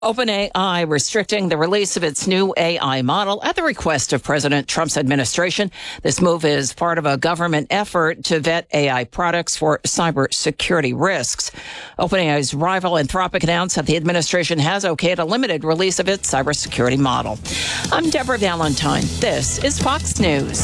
OpenAI restricting the release of its new AI model at the request of President Trump's administration. This move is part of a government effort to vet AI products for cybersecurity risks. OpenAI's rival Anthropic announced that the administration has okayed a limited release of its cybersecurity model. I'm Deborah Valentine. This is Fox News.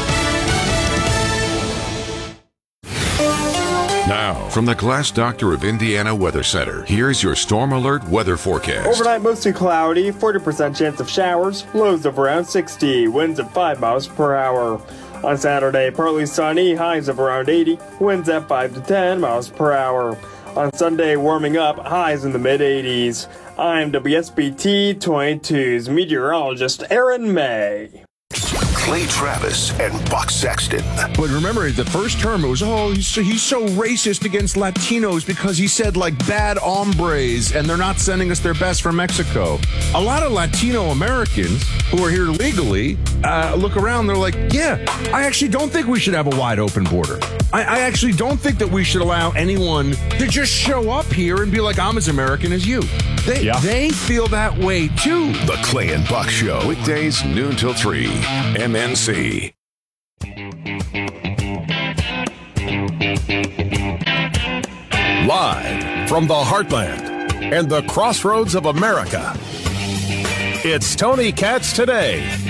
Now, from the Glass Doctor of Indiana Weather Center, here's your Storm Alert weather forecast. Overnight, mostly cloudy, 40% chance of showers, lows of around 60, winds at 5 miles per hour. On Saturday, partly sunny, highs of around 80, winds at 5 to 10 miles per hour. On Sunday, warming up, highs in the mid-80s. I'm WSBT 22's meteorologist Aaron May. Clay Travis and Buck Sexton. But remember, the first term, it was, he's so racist against Latinos because he said, like, bad hombres, and they're not sending us their best from Mexico. A lot of Latino Americans who are here legally look around, they're like, yeah, I actually don't think we should have a wide open border. I actually don't think that we should allow anyone to just show up here and be like, I'm as American as you. They feel that way, too. The Clay and Buck Show. Weekdays, noon till 3. MNC. Live from the heartland and the crossroads of America, it's Tony Katz Today.